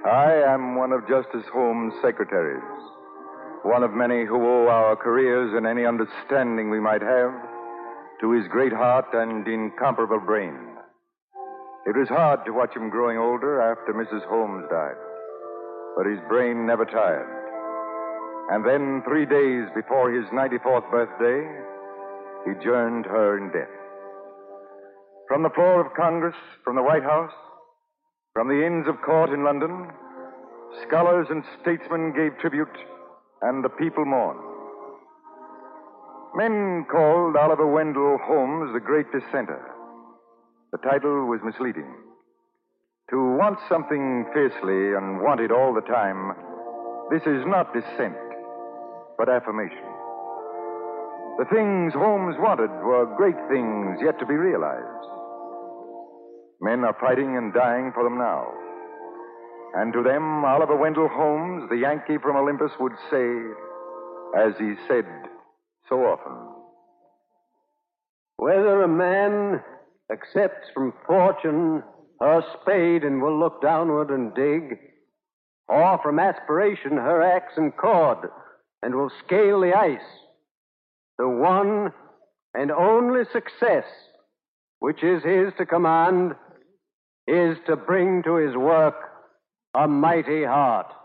I am one of Justice Holmes' secretaries, one of many who owe our careers and any understanding we might have to his great heart and incomparable brain. It was hard to watch him growing older after Mrs. Holmes died, but his brain never tired. And then, 3 days before his 94th birthday, he joined her in death. From the floor of Congress, from the White House, from the Inns of Court in London, scholars and statesmen gave tribute, and the people mourned. Men called Oliver Wendell Holmes the Great Dissenter. The title was misleading. To want something fiercely and want it all the time, this is not dissent, but affirmation. The things Holmes wanted were great things yet to be realized. Men are fighting and dying for them now. And to them, Oliver Wendell Holmes, the Yankee from Olympus, would say, as he said so often, whether a man accepts from fortune her spade and will look downward and dig, or from aspiration her axe and cord and will scale the ice, the one and only success which is his to command is to bring to his work a mighty heart.